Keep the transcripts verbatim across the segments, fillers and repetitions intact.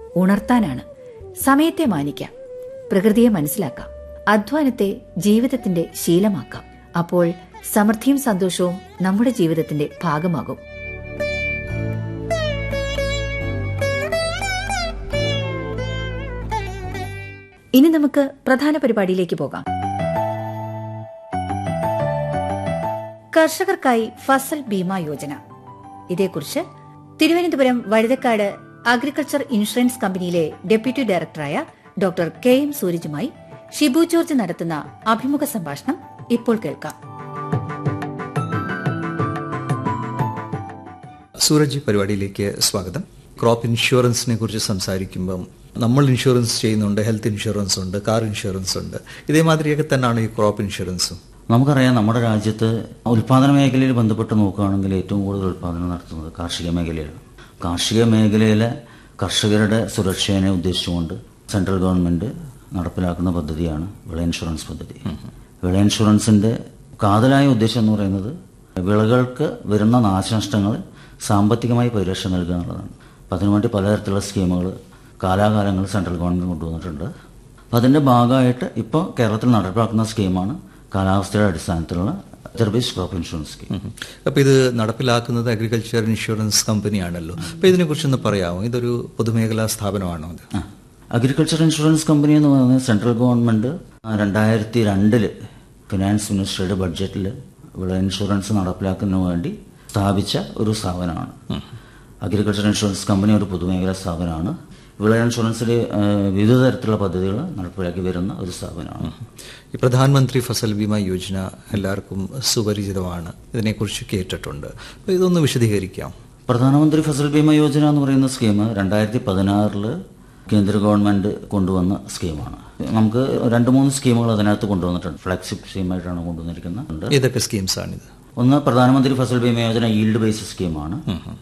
ഉണർത്താനാണ്. സമയത്തെ മാനിക്കാം, പ്രകൃതിയെ മനസ്സിലാക്കാം, അധ്വാനത്തെ ജീവിതത്തിന്റെ ശീലമാക്കാം. അപ്പോൾ സമൃദ്ധിയും സന്തോഷവും നമ്മുടെ ജീവിതത്തിന്റെ ഭാഗമാകും. ഇനി നമുക്ക് പ്രധാന പരിപാടിയിലേക്ക് പോകാം. കർഷകർക്കായി ഫസൽ ബീമ യോജന. ഇതേക്കുറിച്ച് തിരുവനന്തപുരം വഴുതക്കാട് അഗ്രികൾച്ചർ ഇൻഷുറൻസ് കമ്പനിയിലെ ഡെപ്യൂട്ടി ഡയറക്ടറായ doctor K M സൂരജുമായി Shibu George നടത്തുന്ന അഭിമുഖ സംഭാഷണം ഇപ്പോൾ കേൾക്കാം. സൂരജ്, പരിപാടിയിലേക്ക് സ്വാഗതം. ക്രോപ്പ് ഇൻഷുറൻസിനെ കുറിച്ച് സംസാരിക്കുമ്പം നമ്മൾ ഇൻഷുറൻസ് ചെയ്യുന്നുണ്ട്, ഹെൽത്ത് ഇൻഷുറൻസ് ഉണ്ട്, കാർ ഇൻഷുറൻസ് ഉണ്ട്. ഇതേമാതിരിയൊക്കെ തന്നെയാണ് ഈ ക്രോപ്പ് ഇൻഷുറൻസും. നമുക്കറിയാം, നമ്മുടെ രാജ്യത്ത് ഉൽപ്പാദന മേഖലയിൽ ബന്ധപ്പെട്ട് നോക്കുകയാണെങ്കിൽ ഏറ്റവും കൂടുതൽ ഉൽപ്പാദനം നടത്തുന്നത് കാർഷിക മേഖലയിലാണ്. കാർഷിക മേഖലയിലെ കർഷകരുടെ സുരക്ഷയെ ഉദ്ദേശിച്ചുകൊണ്ട് സെൻട്രൽ ഗവൺമെൻറ് നടപ്പിലാക്കുന്ന പദ്ധതിയാണ് വിള ഇൻഷുറൻസ് പദ്ധതി. വിള ഇൻഷുറൻസിൻ്റെ കാതലായ ഉദ്ദേശം എന്ന് പറയുന്നത് വിളകൾക്ക് വരുന്ന നാശനഷ്ടങ്ങൾ സാമ്പത്തികമായി പരിരക്ഷ നൽകുക എന്നുള്ളതാണ്. അപ്പം അതിനുവേണ്ടി പലതരത്തിലുള്ള സ്കീമുകൾ കാലാകാലങ്ങൾ സെൻട്രൽ ഗവൺമെൻറ് കൊണ്ടുവന്നിട്ടുണ്ട്. അപ്പം അതിൻ്റെ ഭാഗമായിട്ട് ഇപ്പോൾ കേരളത്തിൽ നടപ്പിലാക്കുന്ന സ്കീമാണ് കാലാവസ്ഥയുടെ അടിസ്ഥാനത്തിലുള്ള weather based crop insurance scheme. അപ്പോൾ ഇത് നടപ്പിലാക്കുന്നത് അഗ്രികൾച്ചർ ഇൻഷുറൻസ് കമ്പനിയാണല്ലോ. അപ്പോൾ ഇതിനെക്കുറിച്ചൊന്ന് പറയാമോ? ഇതൊരു പൊതുമേഖലാ സ്ഥാപനമാണോ അത്? അഗ്രികൾച്ചർ ഇൻഷുറൻസ് കമ്പനി എന്ന് പറയുന്നത് സെൻട്രൽ ഗവൺമെൻറ് രണ്ടായിരത്തി രണ്ടില് ഫിനാൻസ് മിനിസ്ട്രിയുടെ ബഡ്ജറ്റിൽ വിള ഇൻഷുറൻസ് നടപ്പിലാക്കുന്നതിന് വേണ്ടി സ്ഥാപിച്ച ഒരു സ്ഥാപനമാണ്. അഗ്രികൾച്ചർ ഇൻഷുറൻസ് കമ്പനി ഒരു പൊതുമേഖലാ സ്ഥാപനമാണ്. വിള ഇൻഷുറൻസിൽ വിവിധ തരത്തിലുള്ള പദ്ധതികൾ നടപ്പിലാക്കി വരുന്ന ഒരു സ്ഥാപനമാണ്. ഈ പ്രധാനമന്ത്രി ഫസൽ ബീമ യോജന എല്ലാവർക്കും സുപരിചിതമാണ്, ഇതിനെക്കുറിച്ച് കേട്ടിട്ടുണ്ട്. അപ്പോൾ ഇതൊന്ന് വിശദീകരിക്കാം. പ്രധാനമന്ത്രി ഫസൽ ബീമ യോജന എന്ന് പറയുന്ന സ്കീം രണ്ടായിരത്തി പതിനാറില് കേന്ദ്ര ഗവൺമെൻറ് കൊണ്ടുവന്ന സ്കീമാണ്. നമുക്ക് രണ്ട് മൂന്ന് സ്കീമുകൾ അതിനകത്ത് കൊണ്ടുവന്നിട്ടുണ്ട്. ഫ്ലാഗ്ഷിപ്പ് സ്കീമായിട്ടാണ് കൊണ്ടുവന്നിരിക്കുന്നത്. ഏതൊക്കെ സ്കീംസാണിത്? ഒന്ന് പ്രധാനമന്ത്രി ഫസൽ ബീമ യോജന ഈൽഡ് ബേസ്ഡ് സ്കീമാണ്.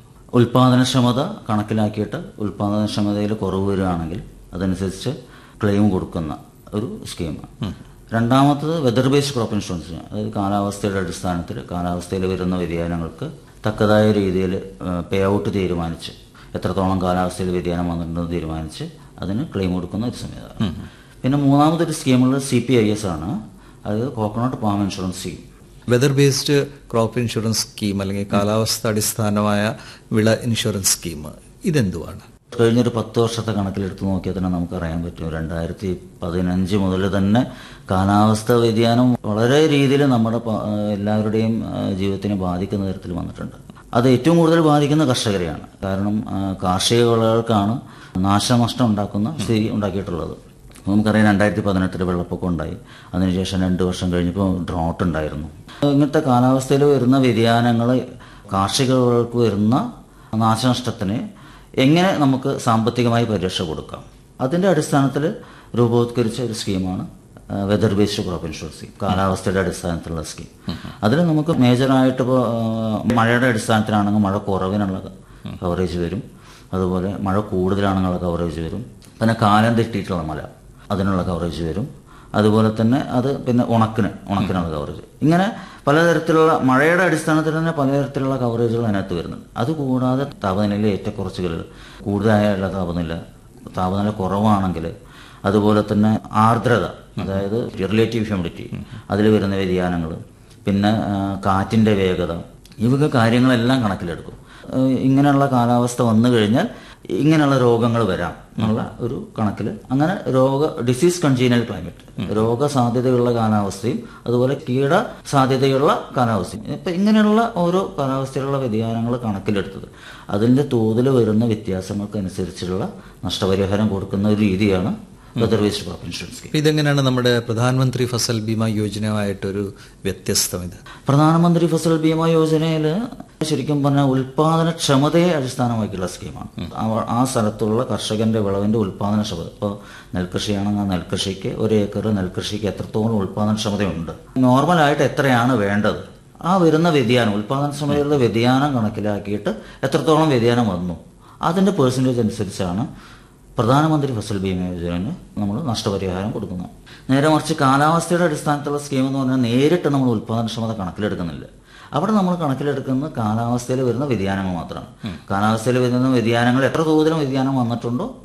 ഉൽപാദനക്ഷമത കണക്കിലാക്കിയിട്ട് ഉൽപാദനക്ഷമതയിൽ കുറവ് വരികയാണെങ്കിൽ അതനുസരിച്ച് ക്ലെയിം കൊടുക്കുന്ന ഒരു സ്കീമാണ്. രണ്ടാമത്തത് വെതർ ബേസ്ഡ് ക്രോപ്പ് ഇൻഷുറൻസ്, അതായത് കാലാവസ്ഥയുടെ അടിസ്ഥാനത്തിൽ കാലാവസ്ഥയിൽ വരുന്ന വ്യതിയാനങ്ങൾക്ക് തക്കതായ രീതിയിൽ പേ ഔട്ട് തീരുമാനിച്ച് എത്രത്തോളം കാലാവസ്ഥയിൽ വ്യതിയാനം വന്നിട്ടുണ്ടെന്ന് തീരുമാനിച്ച് അതിന് ക്ലെയിം കൊടുക്കുന്ന ഒരു സംവിധാനം. പിന്നെ മൂന്നാമതൊരു സ്കീമുള്ളത് സി പി ഐ എസ് ആണ്, അതായത് coconut palm insurance scheme. Weather based crop insurance scheme അല്ലെങ്കിൽ കാലാവസ്ഥ അടിസ്ഥാനമായ വിള ഇൻഷുറൻസ് സ്കീം ഇതെന്തുവാണ്? കഴിഞ്ഞൊരു പത്ത് വർഷത്തെ കണക്കിലെടുത്ത് നോക്കിയാൽ തന്നെ നമുക്കറിയാൻ പറ്റും, രണ്ടായിരത്തി പതിനഞ്ച് മുതൽ തന്നെ കാലാവസ്ഥ വ്യതിയാനം വളരെ രീതിയിൽ നമ്മുടെ എല്ലാവരുടെയും ജീവിതത്തിനെ ബാധിക്കുന്ന തരത്തിൽ വന്നിട്ടുണ്ട്. അത് ഏറ്റവും കൂടുതൽ ബാധിക്കുന്ന കർഷകരെയാണ്. കാരണം കാർഷിക വിളകൾക്കാണ് നാശനഷ്ടം ഉണ്ടാക്കുന്ന സ്ഥിതി ഉണ്ടാക്കിയിട്ടുള്ളത്. നമുക്കറിയാം, രണ്ടായിരത്തി പതിനെട്ടിൽ വെള്ളപ്പൊക്കം ഉണ്ടായി. അതിനുശേഷം രണ്ട് വർഷം കഴിഞ്ഞപ്പോൾ ഡ്രോട്ട് ഉണ്ടായിരുന്നു. ഇങ്ങനത്തെ കാലാവസ്ഥയിൽ വരുന്ന വ്യതിയാനങ്ങൾ കാർഷിക വിളകൾക്ക് വരുന്ന നാശനഷ്ടത്തിന് എങ്ങനെ നമുക്ക് സാമ്പത്തികമായി പരിരക്ഷ കൊടുക്കാം, അതിൻ്റെ അടിസ്ഥാനത്തിൽ രൂപവത്കരിച്ച ഒരു സ്കീമാണ് weather based crop insurance scheme, കാലാവസ്ഥയുടെ അടിസ്ഥാനത്തിലുള്ള സ്കീം. അതിൽ നമുക്ക് മേജറായിട്ട് ഇപ്പോൾ മഴയുടെ അടിസ്ഥാനത്തിലാണെങ്കിൽ മഴ കുറവിനുള്ള കവറേജ് വരും, അതുപോലെ മഴ കൂടുതലാണെന്നുള്ള കവറേജ് വരും, പിന്നെ കാലം തെറ്റിയിട്ടുള്ള മഴ അതിനുള്ള കവറേജ് വരും, അതുപോലെ തന്നെ അത് പിന്നെ ഉണക്കിന് ഉണക്കിനുള്ള കവറേജ്. ഇങ്ങനെ പലതരത്തിലുള്ള മഴയുടെ അടിസ്ഥാനത്തിൽ തന്നെ പലതരത്തിലുള്ള കവറേജുകൾ അതിനകത്ത് വരുന്നുണ്ട്. അതുകൂടാതെ താപനിലയിലെ ഏറ്റക്കുറച്ചുകൾ, കൂടുതലായുള്ള താപനില താപനില കുറവാണെങ്കിൽ, അതുപോലെ തന്നെ ആർദ്രത, അതായത് റിലേറ്റീവ് ഹ്യൂമിഡിറ്റി, അതിൽ വരുന്ന വ്യതിയാനങ്ങൾ, പിന്നെ കാറ്റിൻ്റെ വേഗത, ഇവയൊക്കെ കാര്യങ്ങളെല്ലാം കണക്കിലെടുക്കും. ഇങ്ങനെയുള്ള കാലാവസ്ഥ വന്നു കഴിഞ്ഞാൽ ഇങ്ങനെയുള്ള രോഗങ്ങൾ വരാം എന്നുള്ള ഒരു കണക്കിൽ അങ്ങനെ രോഗ ഡിസീസ് കൺജീനൽ ക്ലൈമറ്റ്, രോഗസാധ്യതയുള്ള കാലാവസ്ഥയും അതുപോലെ കീട സാധ്യതയുള്ള കാലാവസ്ഥയും, ഇപ്പം ഇങ്ങനെയുള്ള ഓരോ കാലാവസ്ഥയിലുള്ള വ്യതിയാനങ്ങൾ കണക്കിലെടുത്തത് അതിൻ്റെ തോതിൽ വരുന്ന വ്യത്യാസങ്ങൾക്കനുസരിച്ചുള്ള നഷ്ടപരിഹാരം കൊടുക്കുന്ന ഒരു രീതിയാണ് weather based crop insurance scheme. ഇതെങ്ങനെയാണ് നമ്മുടെ പ്രധാനമന്ത്രി ഫസൽ ബീമ യോജനയായിട്ടൊരു വ്യത്യസ്തം? ഇത് പ്രധാനമന്ത്രി ഫസൽ ബീമ യോജനയിൽ ശരിക്കും പറഞ്ഞാൽ ഉൽപാദനക്ഷമതയെ അടിസ്ഥാനമാക്കിയുള്ള സ്കീമാണ്. ആ സ്ഥലത്തുള്ള കർഷകന്റെ വിളവിന്റെ ഉൽപാദനക്ഷമത, ഇപ്പോൾ നെൽകൃഷിയാണെങ്കിൽ നെൽകൃഷിക്ക് ഒരു ഏക്കർ നെൽകൃഷിക്ക് എത്രത്തോളം ഉൽപാദനക്ഷമതയുണ്ട്, നോർമലായിട്ട് എത്രയാണ് വേണ്ടത്, ആ വരുന്ന വ്യതിയാനം ഉൽപാദനക്ഷമതയുള്ള വ്യതിയാനം കണക്കിലാക്കിയിട്ട് എത്രത്തോളം വ്യതിയാനം വന്നു അതിന്റെ പേഴ്സൻറ്റേജ് അനുസരിച്ചാണ് പ്രധാനമന്ത്രി ഫസൽ ബീമ യോജനന് നമ്മൾ നഷ്ടപരിഹാരം കൊടുക്കുന്നത്. നേരെ മറിച്ച് കാലാവസ്ഥയുടെ അടിസ്ഥാനത്തിലുള്ള സ്കീം എന്ന് പറഞ്ഞാൽ നേരിട്ട് നമ്മൾ ഉൽപാദനക്ഷമത കണക്കിലെടുക്കുന്നില്ല. അവിടെ നമ്മൾ കണക്കിലെടുക്കുന്നത് കാലാവസ്ഥയിൽ വരുന്ന വ്യതിയാനങ്ങൾ മാത്രമാണ്. കാലാവസ്ഥയിൽ വരുന്ന വ്യതിയാനങ്ങൾ എത്ര തോതിലും വ്യതിയാനം വന്നിട്ടുണ്ടോ